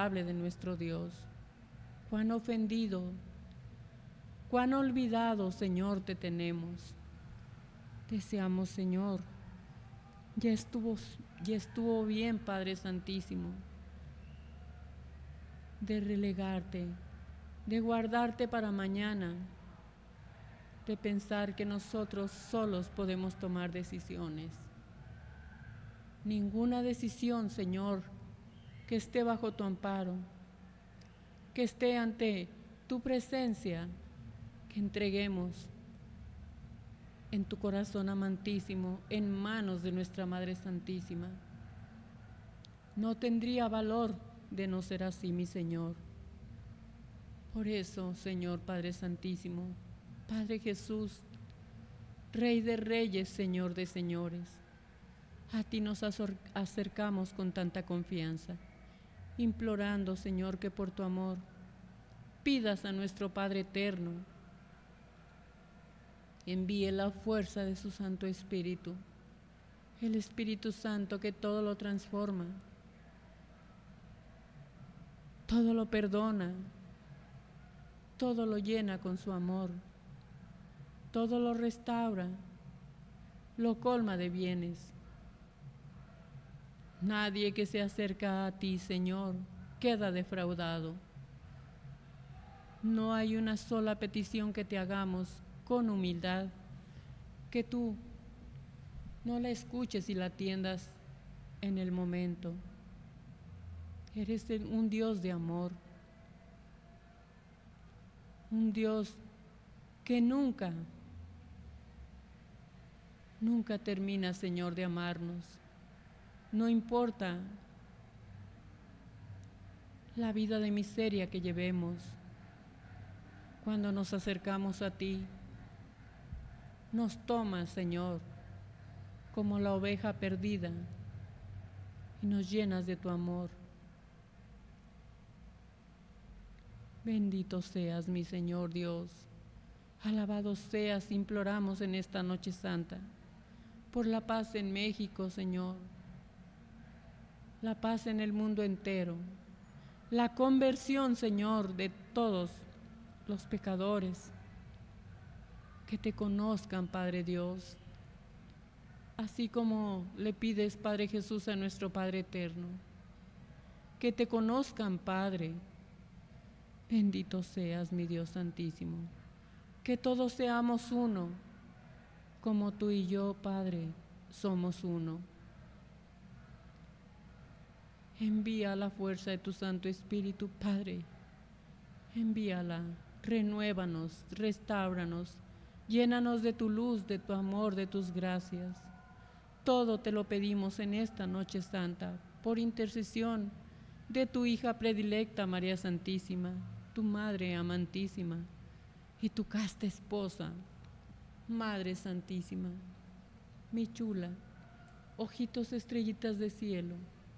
miserable de nuestro Dios. Cuán ofendido, cuán olvidado, Señor, te tenemos. Deseamos, Señor, ya estuvo bien, Padre Santísimo, de relegarte, de guardarte para mañana, de pensar que nosotros solos podemos tomar decisiones. Ninguna decisión, Señor, que esté bajo tu amparo, que esté ante tu presencia, que entreguemos en tu corazón amantísimo, en manos de nuestra Madre Santísima. No tendría valor de no ser así, mi Señor. Por eso, Señor Padre Santísimo, Padre Jesús, Rey de Reyes, Señor de Señores, a ti nos acercamos con tanta confianza, implorando, Señor, que por tu amor pidas a nuestro Padre Eterno envíe la fuerza de su Santo Espíritu, el Espíritu Santo que todo lo transforma, todo lo perdona, todo lo llena con su amor, todo lo restaura, lo colma de bienes. Nadie que se acerca a ti, Señor, queda defraudado. No hay una sola petición que te hagamos con humildad, que tú no la escuches y la atiendas en el momento. Eres un Dios de amor, un Dios que nunca termina, Señor, de amarnos. No importa la vida de miseria que llevemos, cuando nos acercamos a ti, nos tomas, Señor, como la oveja perdida y nos llenas de tu amor. Bendito seas, mi Señor Dios. Alabado seas, imploramos en esta noche santa, por la paz en México, Señor, la paz en el mundo entero, la conversión, Señor, de todos los pecadores, que te conozcan, Padre Dios, así como le pides, Padre Jesús, a nuestro Padre Eterno, que te conozcan, Padre. Bendito seas, mi Dios Santísimo, que todos seamos uno, como tú y yo, Padre, somos uno. Envía la fuerza de tu Santo Espíritu, Padre. Envíala, renuévanos, restáuranos, llénanos de tu luz, de tu amor, de tus gracias. Todo te lo pedimos en esta noche santa, por intercesión de tu hija predilecta, María Santísima, tu Madre amantísima y tu casta esposa, Madre Santísima, mi chula, ojitos estrellitas de cielo.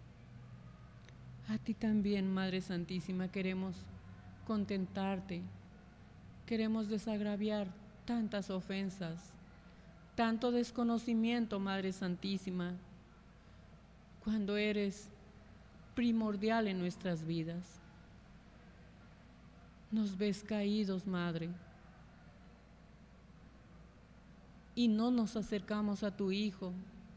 A ti también, Madre Santísima, queremos contentarte, queremos desagraviar tantas ofensas, tanto desconocimiento, Madre Santísima, cuando eres primordial en nuestras vidas. Nos ves caídos, Madre, y no nos acercamos a tu Hijo.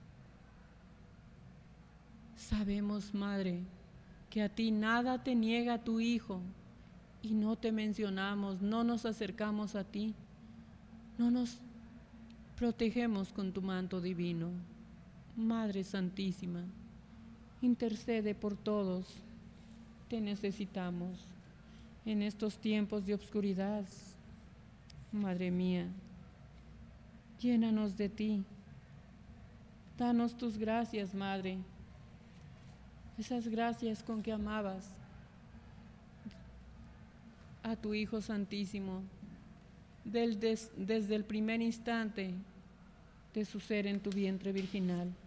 Sabemos, Madre, que a ti nada te niega tu Hijo, y no te mencionamos, no nos acercamos a ti, no nos protegemos con tu manto divino. Madre Santísima, intercede por todos, te necesitamos en estos tiempos de oscuridad. Madre mía, llénanos de ti, danos tus gracias, Madre, esas gracias con que amabas a tu Hijo Santísimo desde el primer instante de su ser en tu vientre virginal.